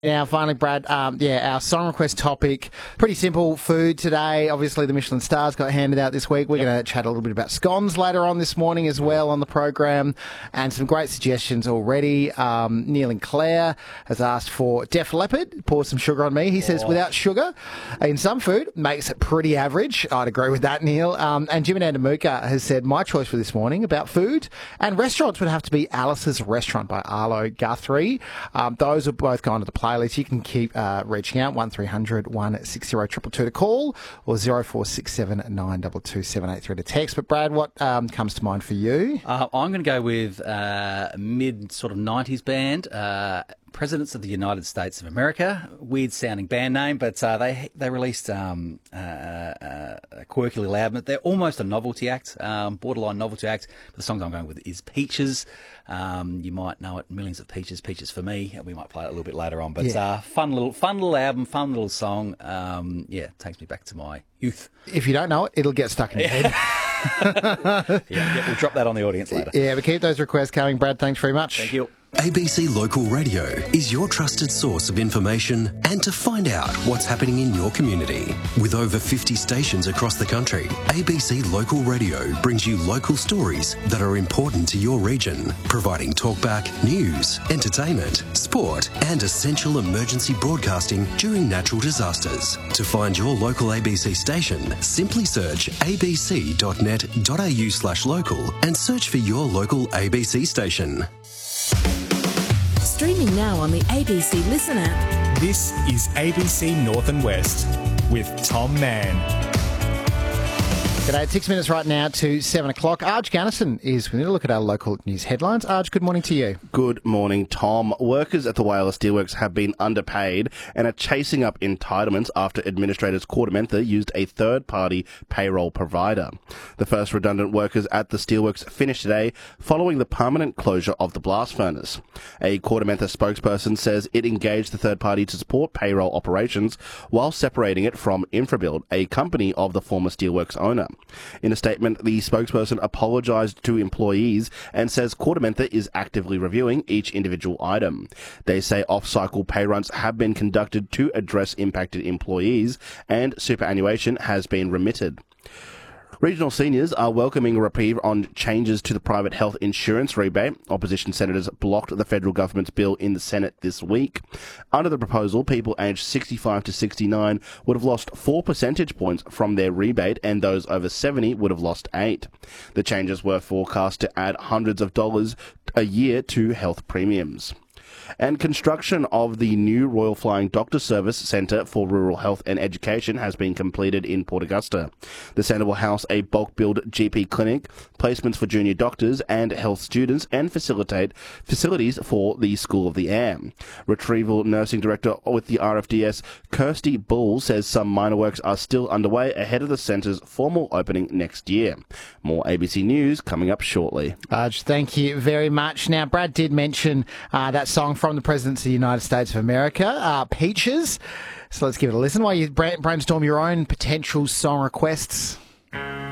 Now, finally, Brad, our song request topic, pretty simple, food today. Obviously, the Michelin stars got handed out this week. We're going to chat a little bit about scones later on this morning as well on the program, and some great suggestions already. Neil and Claire has asked for Def Leppard, pour some sugar on me. He says, without sugar in some food, makes it pretty average. I'd agree with that, Neil. And Jim and Andamuka has said, my choice for this morning about food and restaurants would have to be Alice's Restaurant by Arlo Guthrie. Those are both gone to the playlist. You can keep reaching out, 1300 160 222 to call, or 0467 922 783 to text. But Brad, what comes to mind for you? I'm going to go with mid sort of 90s band, Presidents of the United States of America. Weird sounding band name, but they released a quirky little album. They're almost a novelty act, borderline novelty act. The song I'm going with is Peaches. You might know it, Millions of Peaches, Peaches for Me. We might play it a little bit later on, but fun little album, fun little song. Takes me back to my youth. If you don't know it, it'll get stuck in your head. We'll drop that on the audience later. Yeah, but keep those requests coming, Brad. Thanks very much. Thank you. ABC Local Radio is your trusted source of information and to find out what's happening in your community. With over 50 stations across the country, ABC Local Radio brings you local stories that are important to your region, providing talkback, news, entertainment, sport and essential emergency broadcasting during natural disasters. To find your local ABC station, simply search abc.net.au/local and search for your local ABC station. Streaming now on the ABC Listen app. This is ABC North and West with Tom Mann. G'day, 6 minutes right now to 7 o'clock. Arj Gannison is with me to look at our local news headlines. Arj, good morning to you. Good morning, Tom. Workers at the Whyalla Steelworks have been underpaid and are chasing up entitlements after administrators Kordamentha used a third-party payroll provider. The first redundant workers at the steelworks finished today following the permanent closure of the blast furnace. A Kordamentha spokesperson says it engaged the third party to support payroll operations while separating it from Infrabuild, a company of the former steelworks owner. In a statement, the spokesperson apologised to employees and says Kordamentha is actively reviewing each individual item. They say off-cycle pay runs have been conducted to address impacted employees and superannuation has been remitted. Regional seniors are welcoming a reprieve on changes to the private health insurance rebate. Opposition senators blocked the federal government's bill in the Senate this week. Under the proposal, people aged 65 to 69 would have lost 4 percentage points from their rebate, and those over 70 would have lost 8. The changes were forecast to add hundreds of dollars a year to health premiums. And construction of the new Royal Flying Doctor Service Centre for Rural Health and Education has been completed in Port Augusta. The centre will house a bulk-build GP clinic, placements for junior doctors and health students, and facilitate facilities for the School of the Air. Retrieval Nursing Director with the RFDS, Kirsty Bull, says some minor works are still underway ahead of the centre's formal opening next year. More ABC News coming up shortly. Arj, thank you very much. Now, Brad did mention that song from the Presidents of the United States of America, Peaches. So let's give it a listen while you brainstorm your own potential song requests.